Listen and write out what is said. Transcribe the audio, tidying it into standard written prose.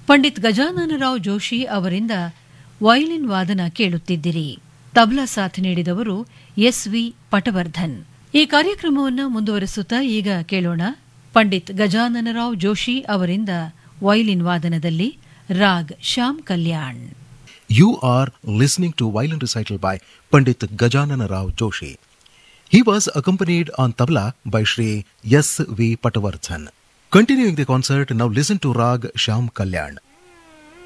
ಪಂಡಿತ್ ಗಜಾನನರಾವ್ ಜೋಶಿ ಅವರಿಂದ ವಯಲಿನ್ ವಾದನ ಕೇಳುತ್ತಿದ್ದಿರಿ. ತಬ್ಲಾ ಸಾಥ್ ನೀಡಿದವರು ಎಸ್.ವಿ. ಪಟವರ್ಧನ್. ಈ ಕಾರ್ಯಕ್ರಮವನ್ನು ಮುಂದುವರಿಸುತ್ತಾ ಈಗ ಕೇಳೋಣ ಪಂಡಿತ್ ಗಜಾನನರಾವ್ ಜೋಶಿ ಅವರಿಂದ violin ವಾದನದಲ್ಲಿ raag Shyam Kalyan. You are listening to violin recital by Pandit Gajanana Rao Joshi. He was accompanied on tabla by Shri S.V. Patavardhan. Continuing the concert, now listen to Rag Shyam Kalyan.